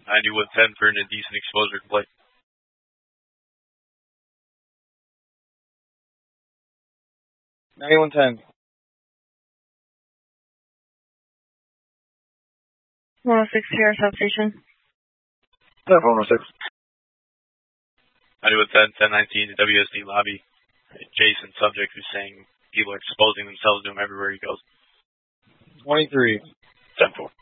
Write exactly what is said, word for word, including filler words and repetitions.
ninety-one ten for an indecent exposure complaint. ninety-one ten. one oh six here, substation. one oh six. ninety-one ten, ten nineteen, W S D lobby. Jason, subject, who's saying people are exposing themselves to him everywhere he goes. twenty-three. ten four.